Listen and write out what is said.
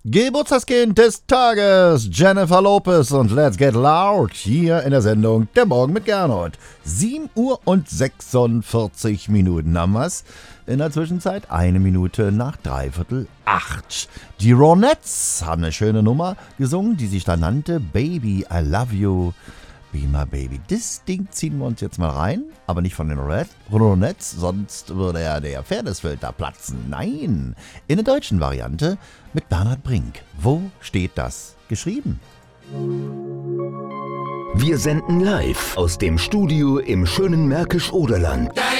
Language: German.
Geburtstagskind des Tages, Jennifer Lopez und Let's Get Loud, hier in der Sendung Der Morgen mit Gernot. 7 Uhr und 46 Minuten haben wir's. In der Zwischenzeit 1 Minute nach 7:45. Die Ronettes haben eine schöne Nummer gesungen, die sich da nannte Baby, I Love You. Be My Baby. Das Ding ziehen wir uns jetzt mal rein, aber nicht von den Ronettes, sonst würde ja der Pferdesfilter platzen. Nein, in der deutschen Variante mit Bernhard Brink. Wo steht das geschrieben? Wir senden live aus dem Studio im schönen Märkisch-Oderland.